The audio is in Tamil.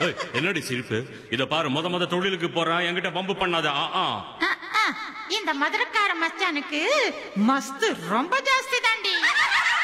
என்னடி சிரிப்பு? இத பாரு, முத தொழிலுக்கு போறான், என்கிட்ட பம்பு பண்ணாத. இந்த மதுரக்கார மச்சானுக்கு மஸ்து ரொம்ப ஜாஸ்தி